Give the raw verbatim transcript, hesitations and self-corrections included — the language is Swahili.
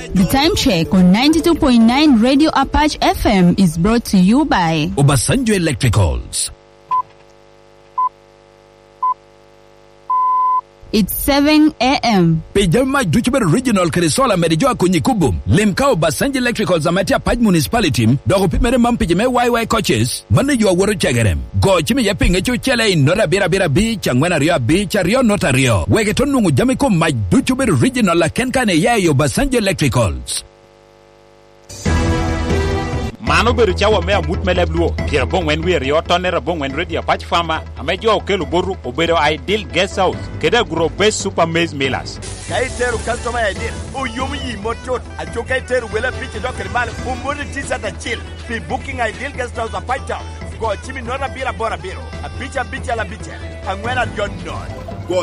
The time check on ninety-two point nine Radio Apache F M is brought to you by Obasanjo Electricals. It's seven a.m. Pejama Duchber Regional Kerisola Medijoa Kunyikubum. Limkao Basanji Electricals Amatia Paj Municipality. Dogo Pimere Mampijame Y Y coaches. Manajua Woro Chagarem. Go Chimi Yaping Echo Chele in Nora Bira Bira Beach, Angwana Rio Beach, Rio Nota Rio. Wegetonungu Jamiko Maj Duchber Regional Kenkane Yayo Basanji Electricals. Mano beru chawa mea mut melebluo. Kira bong when we rio tonera bong when ready a patch farmer. Amejo okelu boru obero ideal guest house. Keda grow best super maize millers. Kaiteru customer ideal. O yumi yi motot. Acho kaiteru wela piche doker mal. Umuri tisa ta chill. Be booking ideal guest house a patch town. Go chimi nora bira bora biro. A picha picha la picha. Angwena don't know.